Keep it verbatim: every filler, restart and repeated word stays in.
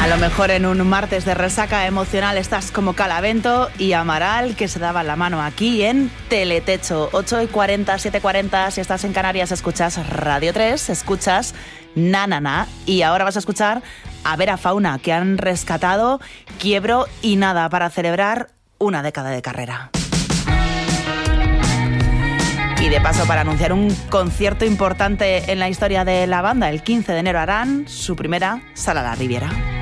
A lo mejor en un martes de resaca emocional estás como Calavento y Amaral, que se daban la mano aquí en Teletecho. ocho y cuarenta, siete y cuarenta, si estás en Canarias escuchas Radio tres, escuchas Na Na Na. Y ahora vas a escuchar a Vera Fauna, que han rescatado Quiebro y Nada para celebrar una década de carrera. Y de paso para anunciar un concierto importante en la historia de la banda. El quince de enero harán su primera Sala La Riviera.